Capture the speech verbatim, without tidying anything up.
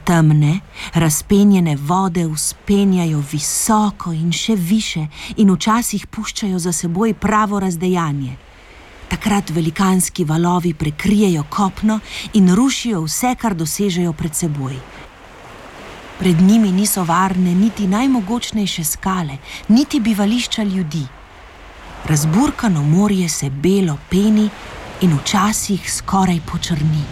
Temne, razpenjene vode vzpenjajo visoko in še više in včasih puščajo za seboj pravo razdejanje. Takrat velikanski valovi prekrijejo kopno in rušijo vse, kar dosežejo pred seboj. Pred njimi niso varne niti najmogočnejše skale, niti bivališča ljudi. Razburkano morje se belo peni in včasih skoraj počrni.